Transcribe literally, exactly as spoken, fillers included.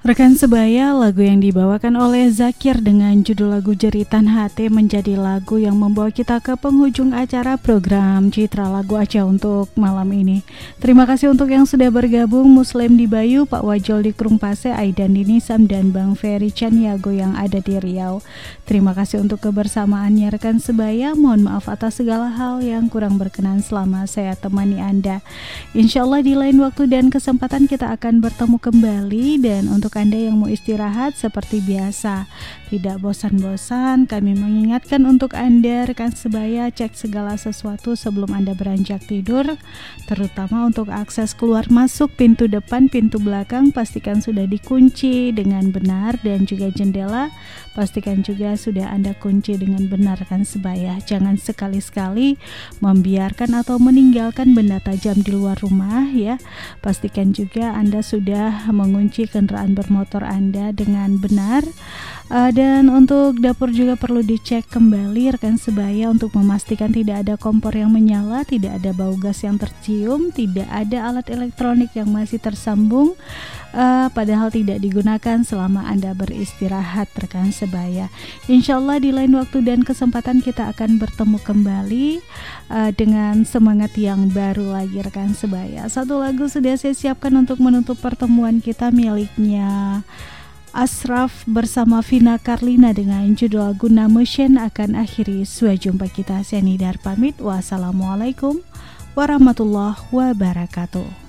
Rekan sebaya, lagu yang dibawakan oleh Zakir dengan judul lagu Jeritan Hati menjadi lagu yang membawa kita ke penghujung acara program Citra Lagu Aceh untuk malam ini. Terima kasih untuk yang sudah bergabung, Muslim di Bayu, Pak Wajol di Krungpase, Aidan di Nisam, dan Bang Ferry Caniago yang ada di Riau. Terima kasih untuk kebersamaannya rekan sebaya. Mohon maaf atas segala hal yang kurang berkenan selama saya temani Anda. Insya Allah di lain waktu dan kesempatan kita akan bertemu kembali. Dan untuk Anda yang mau istirahat seperti biasa, tidak bosan-bosan, kami mengingatkan untuk Anda rekan sebaya, cek segala sesuatu sebelum Anda beranjak tidur, terutama untuk akses keluar masuk pintu depan, pintu belakang, pastikan sudah dikunci dengan benar, dan juga jendela pastikan juga sudah Anda kunci dengan benar rekan sebaya. Jangan sekali-sekali membiarkan atau meninggalkan benda tajam di luar rumah ya. Pastikan juga Anda sudah mengunci kendaraan bermotor Anda dengan benar. Uh, dan untuk dapur juga perlu dicek kembali rekan sebaya untuk memastikan tidak ada kompor yang menyala, tidak ada bau gas yang tercium, tidak ada alat elektronik yang masih tersambung uh, padahal tidak digunakan selama Anda beristirahat rekan sebaya. Insya Allah di lain waktu dan kesempatan kita akan bertemu kembali uh, dengan semangat yang baru lagi rekan sebaya. Satu lagu sudah saya siapkan untuk menutup pertemuan kita, miliknya Ashraf bersama Vina Karlina dengan judul lagu Namusyen akan akhiri suai jumpa kita. Saya Nidar pamit. Wassalamualaikum warahmatullahi wabarakatuh.